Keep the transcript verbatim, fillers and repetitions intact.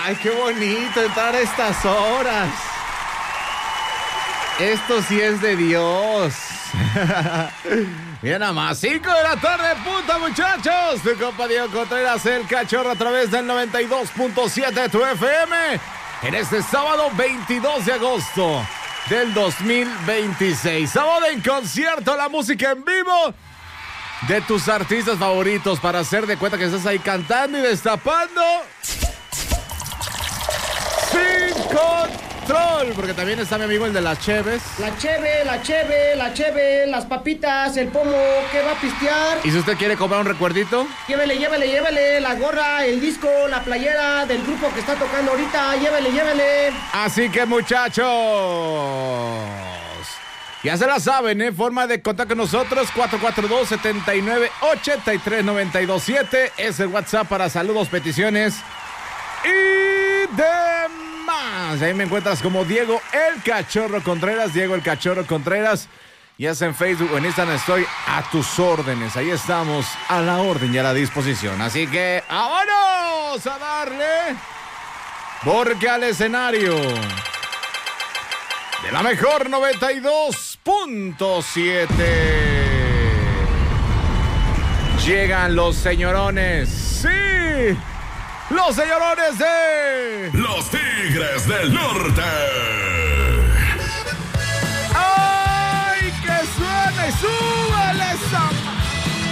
Ay, qué bonito entrar a estas horas. Esto sí es de Dios. Bien, nada más, cinco de la tarde, punta, muchachos. Tu compa Diego Contreras, el cachorro, a través del noventa y dos punto siete de tu F M. En este sábado veintidós de agosto del dos mil veintiséis. Sábado en concierto, la música en vivo de tus artistas favoritos, para hacer de cuenta que estás ahí cantando y destapando. Sin control, porque también está mi amigo el de las cheves. La cheve, la cheve, la cheve, las papitas, el pomo, ¿qué va a pistear? ¿Y si usted quiere comprar un recuerdito? Llévele, llévele, llévele la gorra, el disco, la playera del grupo que está tocando ahorita, llévele, llévele. Así que, muchachos, ya se la saben, ¿eh? Forma de contacto con nosotros, cuatro cuatro dos, siete nueve, ocho tres nueve dos siete. Es el WhatsApp para saludos, peticiones y demás. Ahí me encuentras como Diego el Cachorro Contreras, Diego el Cachorro Contreras. Ya sea en Facebook o en Instagram, estoy a tus órdenes. Ahí estamos, a la orden y a la disposición. Así que, ¡vámonos a darle! Porque al escenario de la mejor noventa y dos punto siete llegan los señorones. ¡Sí! Los señorones de Los Tigres del Norte. ¡Ay, que suene! ¡Súbale esa